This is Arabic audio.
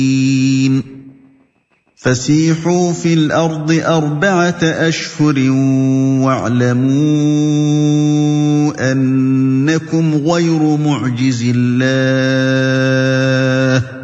فَسِيحُوا فِي الْأَرْضِ 4 أَشْهُرٍ وَاعْلَمُوا أَنَّكُمْ غَيْرُ مُعْجِزِي اللَّهِ